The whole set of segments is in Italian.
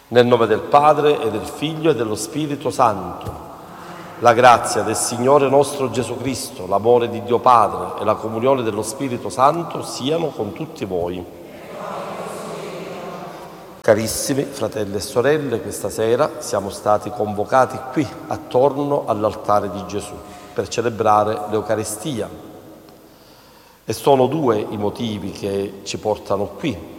Nel nome del Padre e del Figlio e dello Spirito Santo. La grazia del Signore nostro Gesù Cristo, l'amore di Dio Padre e la comunione dello Spirito Santo siano con tutti voi. Carissimi fratelli e sorelle, questa sera siamo stati convocati qui attorno all'altare di Gesù per celebrare l'Eucaristia. E sono due i motivi che ci portano qui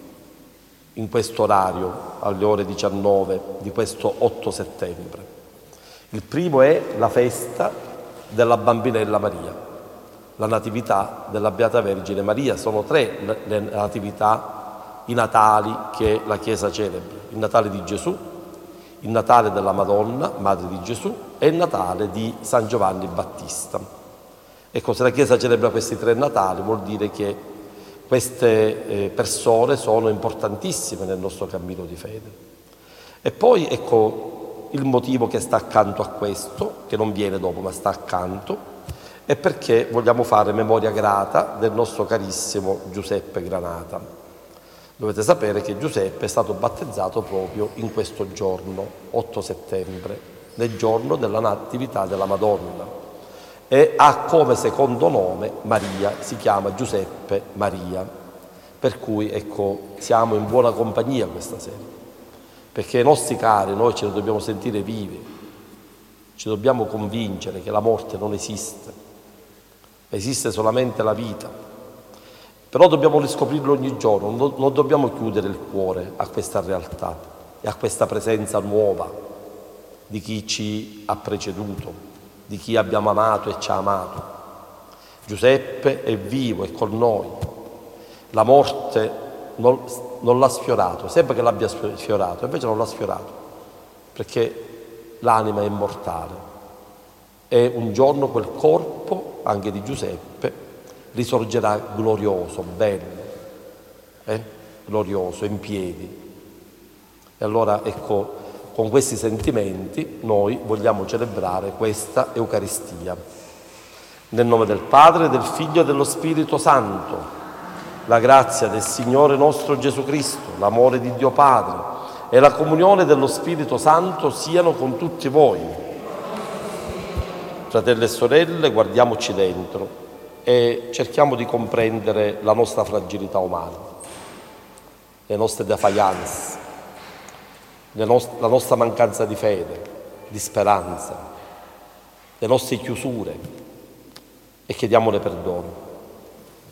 in questo orario, alle ore 19 di questo 8 settembre. Il primo è la festa della bambinella Maria, la natività della Beata Vergine Maria. Sono tre le natività, i Natali che la Chiesa celebra: il Natale di Gesù, il Natale della Madonna, Madre di Gesù, e il Natale di San Giovanni Battista. Ecco, se la Chiesa celebra questi tre Natali vuol dire che queste persone sono importantissime nel nostro cammino di fede. E poi ecco il motivo che sta accanto a questo, che non viene dopo ma sta accanto, è perché vogliamo fare memoria grata del nostro carissimo Giuseppe Granata. Dovete sapere che Giuseppe è stato battezzato proprio in questo giorno, 8 settembre, nel giorno della Natività della Madonna. E ha come secondo nome Maria, si chiama Giuseppe Maria, per cui ecco siamo in buona compagnia questa sera, perché ai nostri cari noi ce ne dobbiamo sentire vivi, ci dobbiamo convincere che la morte non esiste, esiste solamente la vita, però dobbiamo riscoprirlo ogni giorno, non dobbiamo chiudere il cuore a questa realtà e a questa presenza nuova di chi ci ha preceduto, di chi abbiamo amato e ci ha amato. Giuseppe è vivo, è con noi. La morte non l'ha sfiorato, sembra che l'abbia sfiorato, invece non l'ha sfiorato, perché l'anima è immortale. E un giorno quel corpo, anche di Giuseppe, risorgerà glorioso, bello, glorioso, in piedi. E allora ecco, con questi sentimenti noi vogliamo celebrare questa Eucaristia. Nel nome del Padre, del Figlio e dello Spirito Santo, la grazia del Signore nostro Gesù Cristo, l'amore di Dio Padre e la comunione dello Spirito Santo siano con tutti voi. Fratelli e sorelle, guardiamoci dentro e cerchiamo di comprendere la nostra fragilità umana, le nostre défaillances, la nostra mancanza di fede, di speranza, le nostre chiusure, e chiediamole perdono.